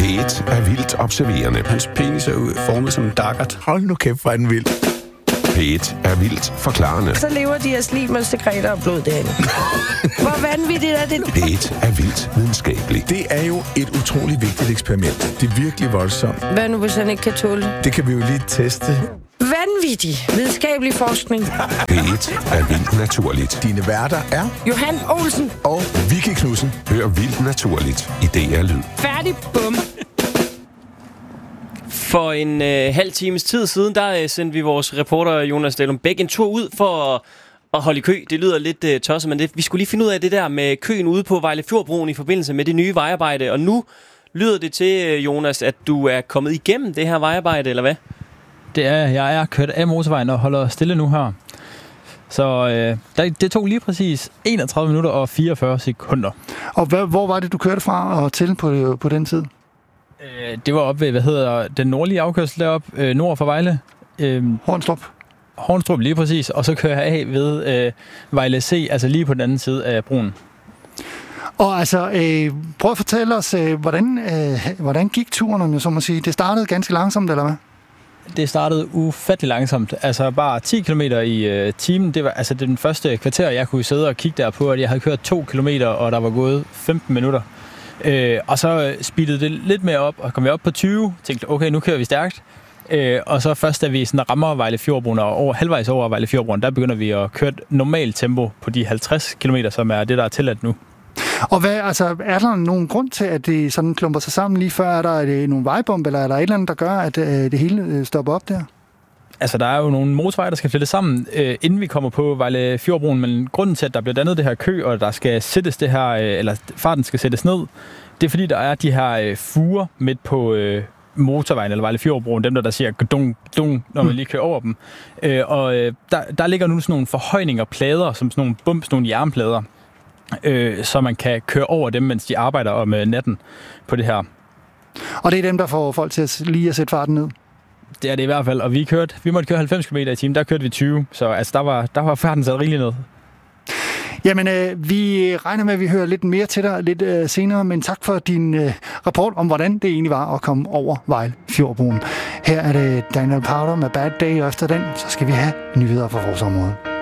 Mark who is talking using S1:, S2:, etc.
S1: P1 er vildt observerende.
S2: Hans penis er jo formet som en daggert.
S3: Hold nu kæft, hvor er den vild.
S1: P1 er vildt forklarende.
S4: Så lever de af slimelsekreter og blod derinde. Hvor vanvittigt er det?
S1: P1 er vildt videnskabelig.
S3: Det er jo et utroligt vigtigt eksperiment. Det er virkelig voldsomt.
S4: Hvad nu, hvis han ikke kan tåle det?
S3: Det kan vi jo lige teste.
S4: Vanvittig videnskabelig forskning.
S1: P1 er vildt naturligt.
S3: Dine værter er
S4: Johan Olsen.
S3: og Vicky Knudsen.
S1: Hør vildt naturligt i DR Lyd.
S4: Færdig, bum.
S5: For en halv times tid siden, der sendte vi vores reporter Jonas Dalum Bæk en tur ud for at holde i kø. Det lyder lidt tosset, men vi skulle lige finde ud af det der med køen ude på Vejle Fjordbroen i forbindelse med det nye vejarbejde. Og nu lyder det til, Jonas, at du er kommet igennem det her vejarbejde, eller hvad?
S6: Det er, jeg er kørt af motorvejen og holder stille nu her. Så det tog lige præcis 31 minutter og 44 sekunder.
S7: Og hvor var det, du kørte fra og til på den tid?
S6: Det var oppe ved, den nordlige afkørsel deroppe, nord for Vejle. Hornstrup, lige præcis. Og så kører jeg af ved Vejle C, altså lige på den anden side af broen.
S7: Og altså, prøv at fortælle os, hvordan gik turen, om jeg så må sige? Det startede ganske langsomt, eller hvad?
S6: Det startede ufattelig langsomt. Altså bare 10 km i timen. Det var altså den første kvarter, jeg kunne sidde og kigge der på, at jeg havde kørt 2 kilometer, og der var gået 15 minutter. Og så speedede det lidt mere op, og kom vi op på 20. Tænkte, okay, nu kører vi stærkt. Og så først, da vi sådan rammer Vejle Fjordbroen og halvvejs over Vejle Fjordbroen, der begynder vi at køre et normalt tempo på de 50 km, som er det, der er tilladt nu.
S7: Og er der nogen grund til, at det sådan klumper sig sammen lige før? Er der nogle vejbump, eller er der et eller andet, der gør, at det hele stopper op der?
S6: Altså, der er jo nogle motorveje, der skal flettes sammen, inden vi kommer på Vejle Fjordbroen, men grunden til, at der bliver dannet det her kø, og der skal sættes det her, eller farten skal sættes ned, det er fordi, der er de her fuger midt på motorvejen, eller Vejle Fjordbroen, dem der siger dung, dung, når man lige kører over dem. Der ligger nu sådan nogle forhøjninger, plader, som sådan nogle bumps, nogle jernplader, så man kan køre over dem, mens de arbejder om natten på det her.
S7: Og det er dem, der får folk til lige at sætte farten ned?
S6: Det er det i hvert fald, og vi måtte køre 90 km i timen, der kørte vi 20, så altså, der var farten sat rigeligt ned.
S7: Jamen, vi regner med, at vi hører lidt mere til dig lidt senere, men tak for din rapport om, hvordan det egentlig var at komme over Vejle Fjordbroen. Her er det Daniel Powder med Bad Day, og efter den, så skal vi have nyheder fra vores område.